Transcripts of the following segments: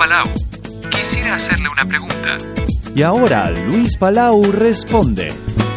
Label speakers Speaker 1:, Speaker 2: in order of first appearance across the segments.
Speaker 1: Palau. Quisiera hacerle una pregunta.
Speaker 2: Y ahora Luis Palau responde.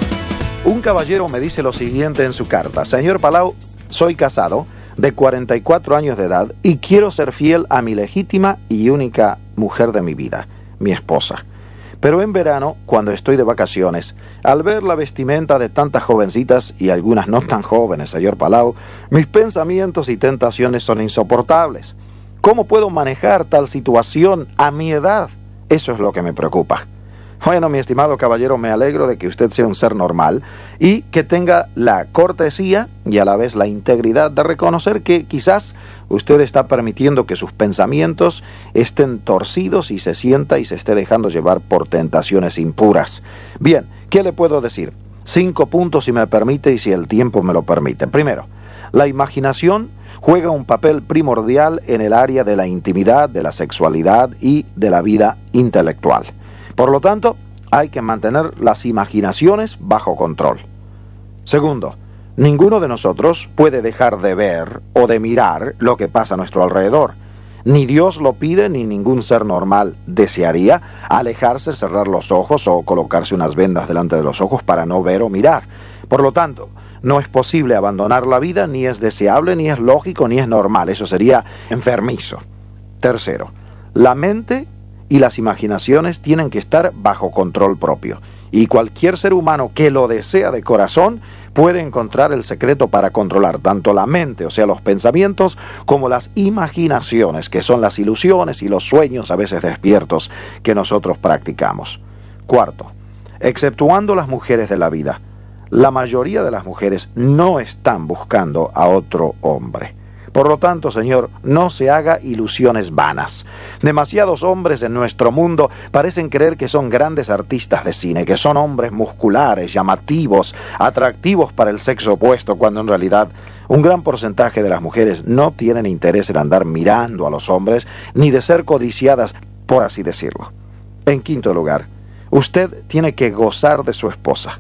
Speaker 3: Un caballero me dice lo siguiente en su carta: Señor Palau, soy casado, de 44 años de edad, y quiero ser fiel a mi legítima y única mujer de mi vida, mi esposa. Pero en verano, cuando estoy de vacaciones, al ver la vestimenta de tantas jovencitas y algunas no tan jóvenes, señor Palau, mis pensamientos y tentaciones son insoportables. ¿Cómo puedo manejar tal situación a mi edad? Eso es lo que me preocupa. Bueno, mi estimado caballero, me alegro de que usted sea un ser normal y que tenga la cortesía y a la vez la integridad de reconocer que quizás usted está permitiendo que sus pensamientos estén torcidos y se sienta y se esté dejando llevar por tentaciones impuras. Bien, ¿qué le puedo decir? 5 puntos si me permite y si el tiempo me lo permite. Primero, la imaginación juega un papel primordial en el área de la intimidad, de la sexualidad y de la vida intelectual. Por lo tanto, hay que mantener las imaginaciones bajo control. Segundo, ninguno de nosotros puede dejar de ver o de mirar lo que pasa a nuestro alrededor. Ni Dios lo pide, ni ningún ser normal desearía alejarse, cerrar los ojos o colocarse unas vendas delante de los ojos para no ver o mirar. Por lo tanto, no es posible abandonar la vida, ni es deseable, ni es lógico, ni es normal. Eso sería enfermizo. Tercero, la mente y las imaginaciones tienen que estar bajo control propio. Y cualquier ser humano que lo desea de corazón puede encontrar el secreto para controlar tanto la mente, o sea, los pensamientos, como las imaginaciones, que son las ilusiones y los sueños a veces despiertos que nosotros practicamos. Cuarto, exceptuando las mujeres de la vida, la mayoría de las mujeres no están buscando a otro hombre. Por lo tanto, Señor, no se haga ilusiones vanas. Demasiados hombres en nuestro mundo parecen creer que son grandes artistas de cine, que son hombres musculares, llamativos, atractivos para el sexo opuesto, cuando en realidad un gran porcentaje de las mujeres no tienen interés en andar mirando a los hombres, ni de ser codiciadas, por así decirlo. En quinto lugar, usted tiene que gozar de su esposa.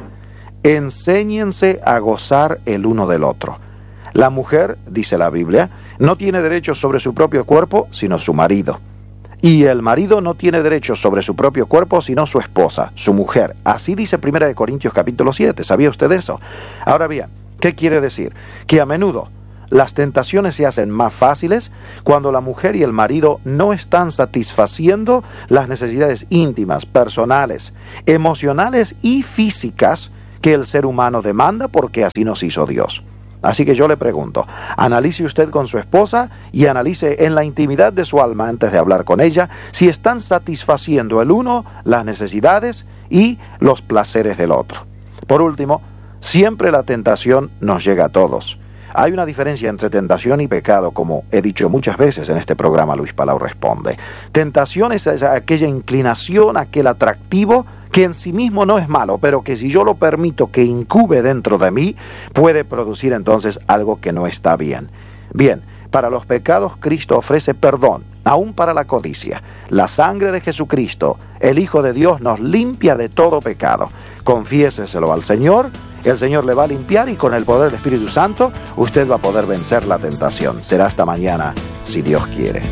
Speaker 3: Enséñense a gozar el uno del otro. La mujer, dice la Biblia, no tiene derecho sobre su propio cuerpo, sino su marido. Y el marido no tiene derecho sobre su propio cuerpo, sino su esposa, su mujer. Así dice 1 Corintios capítulo 7. ¿Sabía usted eso? Ahora bien, ¿qué quiere decir? Que a menudo las tentaciones se hacen más fáciles cuando la mujer y el marido no están satisfaciendo las necesidades íntimas, personales, emocionales y físicas que el ser humano demanda, porque así nos hizo Dios. Así que yo le pregunto, analice usted con su esposa y analice en la intimidad de su alma antes de hablar con ella si están satisfaciendo el uno las necesidades y los placeres del otro. Por último, siempre la tentación nos llega a todos. Hay una diferencia entre tentación y pecado, como he dicho muchas veces en este programa Luis Palau Responde. Tentación es aquella inclinación, aquel atractivo que en sí mismo no es malo, pero que si yo lo permito que incube dentro de mí, puede producir entonces algo que no está bien. Bien, para los pecados Cristo ofrece perdón, aún para la codicia. La sangre de Jesucristo, el Hijo de Dios, nos limpia de todo pecado. Confiéseselo al Señor, el Señor le va a limpiar y con el poder del Espíritu Santo usted va a poder vencer la tentación. Será hasta mañana, si Dios quiere.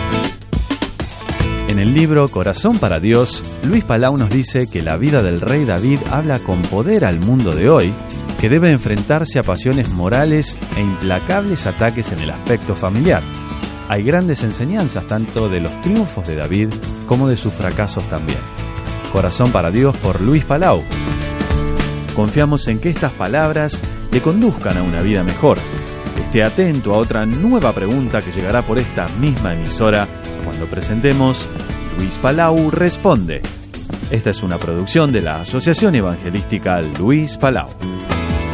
Speaker 2: En el libro Corazón para Dios, Luis Palau nos dice que la vida del rey David habla con poder al mundo de hoy, que debe enfrentarse a pasiones morales e implacables ataques en el aspecto familiar. Hay grandes enseñanzas tanto de los triunfos de David como de sus fracasos también. Corazón para Dios por Luis Palau. Confiamos en que estas palabras le conduzcan a una vida mejor. Esté atento a otra nueva pregunta que llegará por esta misma emisora cuando presentemos Luis Palau Responde. Esta es una producción de la Asociación Evangelística Luis Palau.